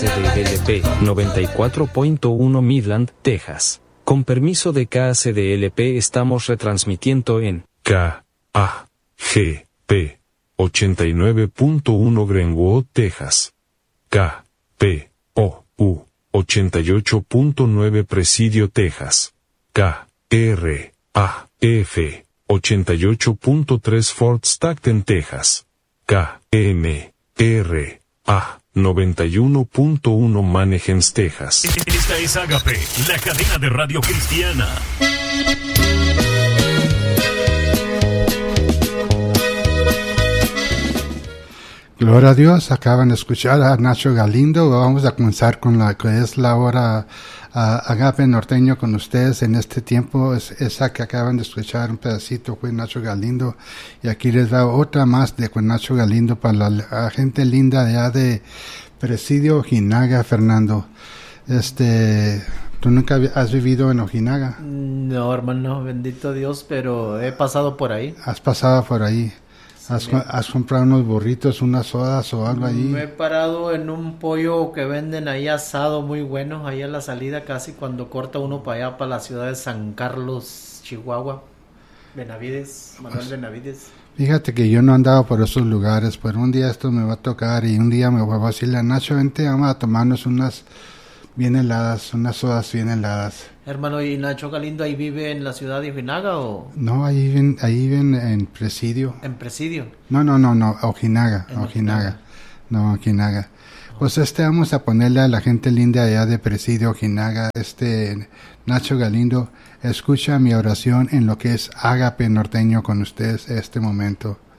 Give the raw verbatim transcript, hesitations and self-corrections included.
D L P noventa y cuatro punto uno Midland, Texas. Con permiso de K C D L P estamos retransmitiendo en K A G P ochenta y nueve punto uno Greenwood, Texas. K P O U ochenta y ocho punto nueve Presidio, Texas. K R A F ochenta y ocho punto tres Fort Stockton, Texas. K M R A noventa y uno punto uno Manahems, Texas. Esta es Agape, la cadena de radio cristiana. Gloria a Dios, acaban de escuchar a Nacho Galindo. Vamos a comenzar con la que es la hora uh, Agape Norteño con ustedes en este tiempo. Es esa que acaban de escuchar, un pedacito fue Nacho Galindo. Y aquí les da otra más de con Nacho Galindo para la, la gente linda de allá de Presidio Ojinaga, Fernando. Este, ¿tú nunca has vivido en Ojinaga? No, hermano, bendito Dios, pero he pasado por ahí. Has pasado por ahí. ¿Has, ¿Has comprado unos burritos, unas sodas o algo allí? Me he parado en un pollo que venden ahí asado muy bueno, ahí a la salida casi cuando corta uno para allá, para la ciudad de San Carlos, Chihuahua. Benavides, Manuel Benavides. Fíjate que yo no he andado por esos lugares, pero un día esto me va a tocar y un día me voy a decirle a Nacho, vente, vamos a tomarnos unas bien heladas, unas sodas bien heladas. Hermano, ¿y Nacho Galindo ahí vive en la ciudad de Ojinaga o...? No, ahí viven, ahí viven en Presidio. ¿En Presidio? No, no, no, no, Ojinaga, Ojinaga. Ojinaga. No, Ojinaga. Oh. Pues este vamos a ponerle a la gente linda allá de Presidio, Ojinaga, este Nacho Galindo, escucha mi oración en lo que es Agape Norteño con ustedes este momento.